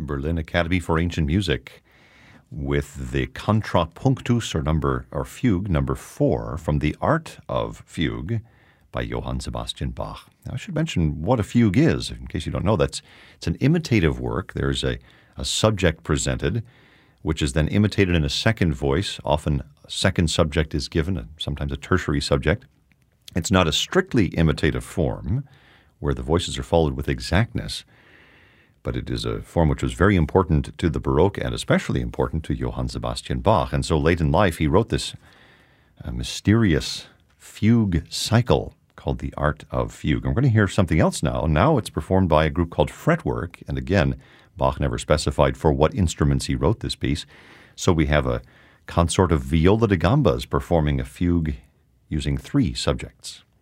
Berlin Academy for Ancient Music with the Contrapunctus or fugue number 4 from The Art of Fugue by Johann Sebastian Bach. Now, I should mention what a fugue is, in case you don't know. It's an imitative work. There's a subject presented, which is then imitated in a second voice. Often a second subject is given, sometimes a tertiary subject. It's not a strictly imitative form where the voices are followed with exactness, but it is a form which was very important to the Baroque and especially important to Johann Sebastian Bach. And so late in life, he wrote this mysterious fugue cycle called The Art of Fugue. And we're going to hear something else now. Now it's performed by a group called Fretwork. And again, Bach never specified for what instruments he wrote this piece. So we have a consort of viola da gambas performing a fugue using 3 subjects.